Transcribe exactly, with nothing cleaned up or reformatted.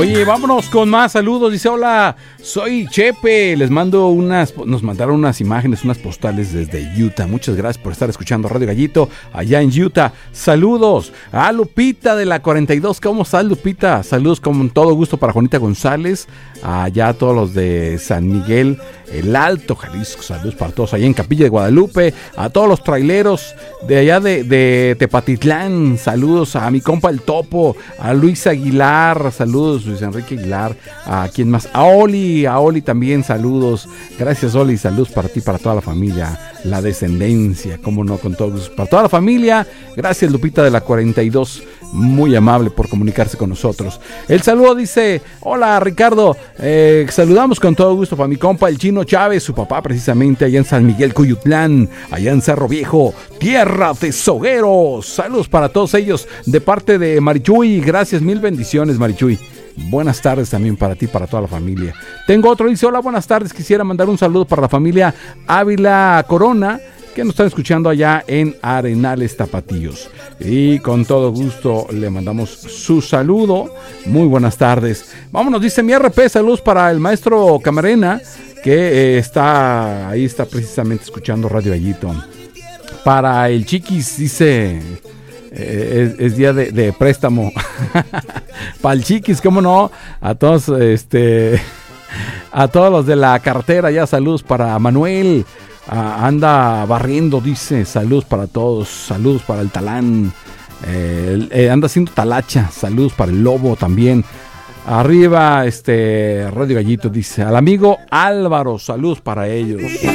Oye, vámonos con más saludos. Dice, hola, soy Chepe. Les mando unas, nos mandaron unas imágenes, unas postales desde Utah. Muchas gracias por estar escuchando Radio Gallito allá en Utah. Saludos a Lupita de la cuarenta y dos. ¿Cómo estás, Lupita? Saludos con todo gusto para Juanita González. Allá a todos los de San Miguel, el Alto, Jalisco. Saludos para todos allá en Capilla de Guadalupe. A todos los traileros de allá de, de Tepatitlán. Saludos a mi compa el Topo, a Luis Aguilar. Saludos, Luis Enrique Aguilar. ¿A quién más? A Oli, a Oli también saludos. Gracias, Oli, saludos para ti, para toda la familia, la descendencia, cómo no, con todos, para toda la familia. Gracias, Lupita de la cuarenta y dos, muy amable por comunicarse con nosotros. El saludo dice, hola Ricardo, eh, saludamos con todo gusto para mi compa el Chino Chávez, su papá precisamente allá en San Miguel Cuyutlán, allá en Cerro Viejo, tierra de sogueros. Saludos para todos ellos de parte de Marichuy. Gracias, mil bendiciones, Marichuy. Buenas tardes también para ti, para toda la familia. Tengo otro, dice, hola, buenas tardes, quisiera mandar un saludo para la familia Ávila Corona, que nos están escuchando allá en Arenales Tapatíos. Y con todo gusto le mandamos su saludo. Muy buenas tardes. Vámonos, dice mi R P, saludos para el maestro Camarena, que eh, está ahí, está precisamente escuchando Radio Gallito. Para el Chiquis, dice... Es, es día de, de préstamo. Para el Chiquis, cómo no. A todos, este, a todos los de la carretera, ya saludos para Manuel. Uh, anda barriendo, dice. Saludos para todos. Saludos para el Talán. Eh, eh, anda haciendo talacha. Saludos para el Lobo también. Arriba, este, Radio Gallito, dice. Al amigo Álvaro, saludos para ellos.